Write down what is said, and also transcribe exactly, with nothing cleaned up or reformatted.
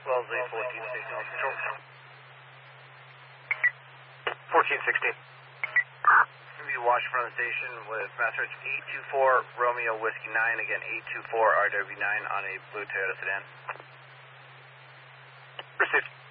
Wellesley, fourteen sixteen, control. fourteen sixteen. Be watch from the station with Master eight two four Romeo Whiskey nine, again eight two four R W nine on a blue Toyota sedan. Received.